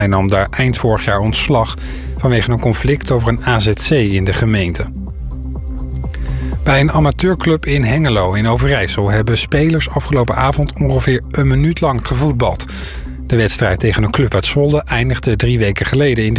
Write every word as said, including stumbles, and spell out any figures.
Hij nam daar eind vorig jaar ontslag vanwege een conflict over een A Z C in de gemeente. Bij een amateurclub in Hengelo in Overijssel hebben spelers afgelopen avond ongeveer een minuut lang gevoetbald. De wedstrijd tegen een club uit Zwolle eindigde drie weken geleden in